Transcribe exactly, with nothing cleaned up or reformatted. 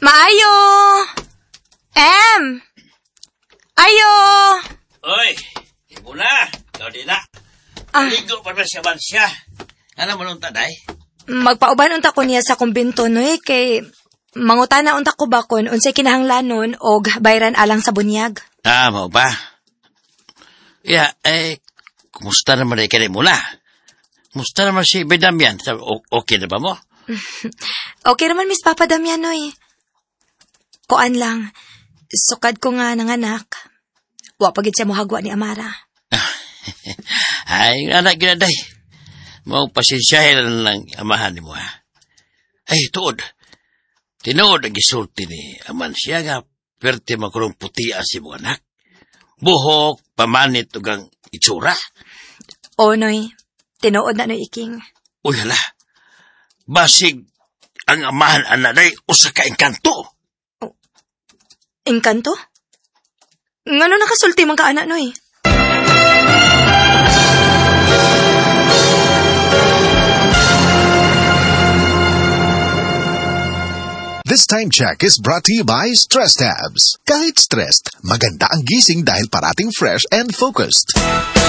Maayo! Em! Ayo! Oy, ibo na. Ikaw din na. Ah. Ligo pa na siya man siya. Ano mo nung taday? Magpauban unta ko niya sa kumbinto no eh, kay mangutana unta ko bakon unsay kinahanglanon og bayran alang sa bunyag. Ah, mo ba? Ya, eh, kumusta naman ay kanay mula? Kumusta naman si Bedamian? O- okay na ba mo? Okay naman, Miss Papa Damiano eh. Kuan lang, sukad ko nga nanganak. Wa pagid siya mohagwa ni Amara. Ay, anak ginaday. Mau pasensyahin lang amahan ni mo, ha? Ay, tuod. Tinood ang gisulti ni aman siya nga, perte makulong puti si mo anak. Buhok, pamanit, ugang itsura. O, Noy. Tinuod na, Noy Iking. Uy, hala. Basig ang amahan anaday usa ka engkanto. Oh. Engkanto? Ngano nakasulti man ka anak, Noy? This time check is brought to you by Stress Tabs. Kahit stressed, maganda ang gising dahil parating fresh and focused.